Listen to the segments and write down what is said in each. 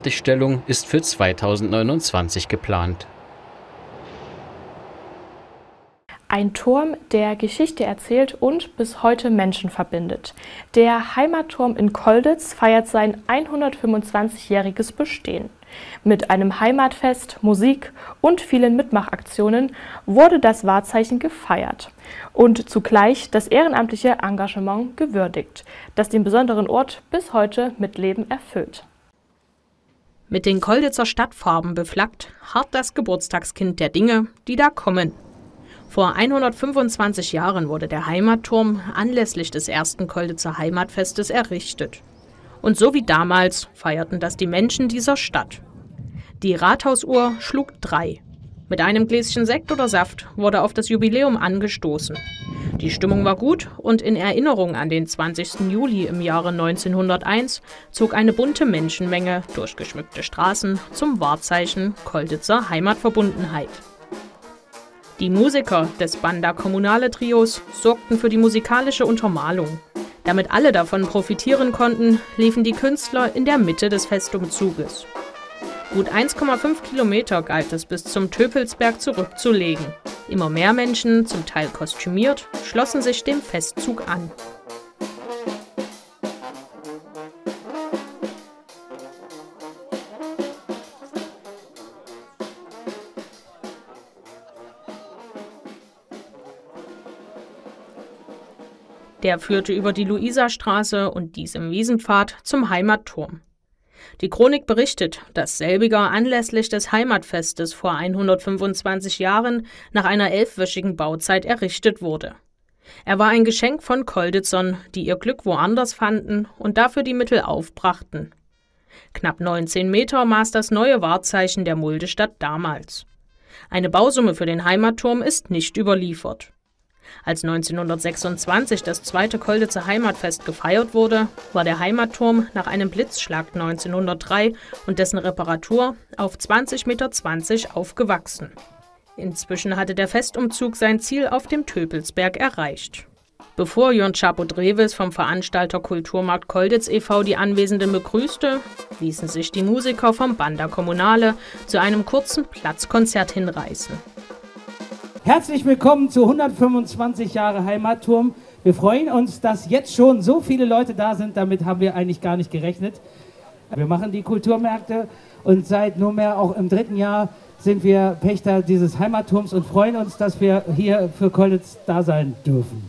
Fertigstellung ist für 2029 geplant. Ein Turm, der Geschichte erzählt und bis heute Menschen verbindet. Der Heimatturm in Kolditz feiert sein 125-jähriges Bestehen. Mit einem Heimatfest, Musik und vielen Mitmachaktionen wurde das Wahrzeichen gefeiert und zugleich das ehrenamtliche Engagement gewürdigt, das den besonderen Ort bis heute mit Leben erfüllt. Mit den Kolditzer Stadtfarben beflaggt, harrt das Geburtstagskind der Dinge, die da kommen. Vor 125 Jahren wurde der Heimatturm anlässlich des ersten Kolditzer Heimatfestes errichtet. Und so wie damals feierten das die Menschen dieser Stadt. Die Rathausuhr schlug 3. Mit einem Gläschen Sekt oder Saft wurde auf das Jubiläum angestoßen. Die Stimmung war gut und in Erinnerung an den 20. Juli im Jahre 1901 zog eine bunte Menschenmenge durch geschmückte Straßen zum Wahrzeichen Kolditzer Heimatverbundenheit. Die Musiker des Banda Kommunale Trios sorgten für die musikalische Untermalung. Damit alle davon profitieren konnten, liefen die Künstler in der Mitte des Festumzuges. Gut 1,5 Kilometer galt es bis zum Töpelsberg zurückzulegen. Immer mehr Menschen, zum Teil kostümiert, schlossen sich dem Festzug an. Der führte über die Luisastraße und diesem Wiesenpfad zum Heimatturm. Die Chronik berichtet, dass selbiger anlässlich des Heimatfestes vor 125 Jahren nach einer 11-wöchigen Bauzeit errichtet wurde. Er war ein Geschenk von Kolditzern, die ihr Glück woanders fanden und dafür die Mittel aufbrachten. Knapp 19 Meter maß das neue Wahrzeichen der Muldestadt damals. Eine Bausumme für den Heimatturm ist nicht überliefert. Als 1926 das zweite Kolditzer Heimatfest gefeiert wurde, war der Heimatturm nach einem Blitzschlag 1903 und dessen Reparatur auf 20,20 Meter aufgewachsen. Inzwischen hatte der Festumzug sein Ziel auf dem Töpelsberg erreicht. Bevor Jörn Schapo-Drewes vom Veranstalter Kulturmarkt Kolditz e.V. die Anwesenden begrüßte, ließen sich die Musiker vom Banda Kommunale zu einem kurzen Platzkonzert hinreißen. Herzlich willkommen zu 125 Jahre Heimatturm. Wir freuen uns, dass jetzt schon so viele Leute da sind. Damit haben wir eigentlich gar nicht gerechnet. Wir machen die Kulturmärkte und seit nunmehr auch im 3. Jahr sind wir Pächter dieses Heimatturms und freuen uns, dass wir hier für Kolditz da sein dürfen.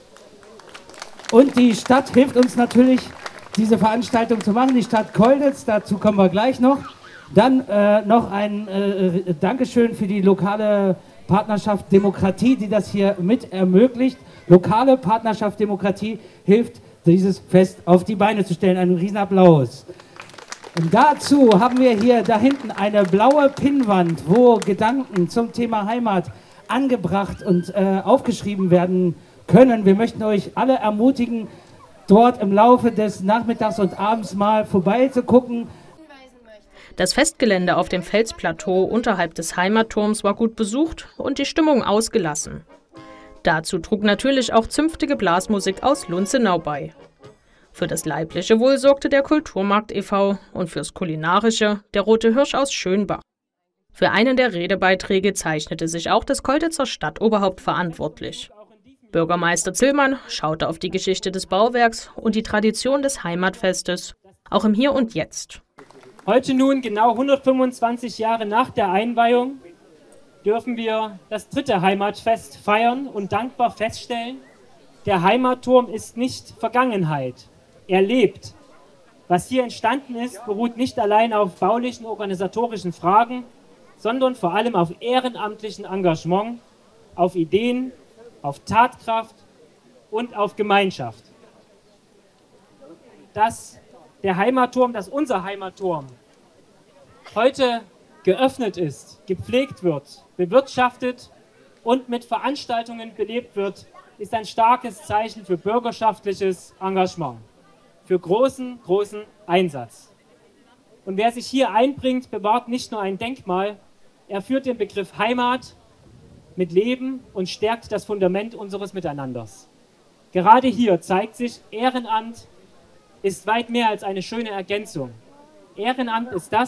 Und die Stadt hilft uns natürlich, diese Veranstaltung zu machen. Die Stadt Kolditz, dazu kommen wir gleich noch. Dann noch ein Dankeschön für die lokale Partnerschaft Demokratie, die das hier mit ermöglicht. Lokale Partnerschaft Demokratie hilft, dieses Fest auf die Beine zu stellen. Einen Riesenapplaus. Und dazu haben wir hier da hinten eine blaue Pinnwand, wo Gedanken zum Thema Heimat angebracht und aufgeschrieben werden können. Wir möchten euch alle ermutigen, dort im Laufe des Nachmittags und Abends mal vorbeizugucken. Das Festgelände auf dem Felsplateau unterhalb des Heimatturms war gut besucht und die Stimmung ausgelassen. Dazu trug natürlich auch zünftige Blasmusik aus Lunzenau bei. Für das leibliche Wohl sorgte der Kulturmarkt e.V. und fürs Kulinarische der Rote Hirsch aus Schönbach. Für einen der Redebeiträge zeichnete sich auch das Kolditzer Stadtoberhaupt verantwortlich. Bürgermeister Zillmann schaute auf die Geschichte des Bauwerks und die Tradition des Heimatfestes, auch im Hier und Jetzt. Heute nun, genau 125 Jahre nach der Einweihung, dürfen wir das 3. Heimatfest feiern und dankbar feststellen, der Heimatturm ist nicht Vergangenheit, er lebt. Was hier entstanden ist, beruht nicht allein auf baulichen, organisatorischen Fragen, sondern vor allem auf ehrenamtlichem Engagement, auf Ideen, auf Tatkraft und auf Gemeinschaft. Dass unser Heimatturm heute geöffnet ist, gepflegt wird, bewirtschaftet und mit Veranstaltungen belebt wird, ist ein starkes Zeichen für bürgerschaftliches Engagement, für großen Einsatz. Und wer sich hier einbringt, bewahrt nicht nur ein Denkmal, er führt den Begriff Heimat mit Leben und stärkt das Fundament unseres Miteinanders. Gerade hier zeigt sich, Ehrenamt ist weit mehr als eine schöne Ergänzung. Ehrenamt ist das,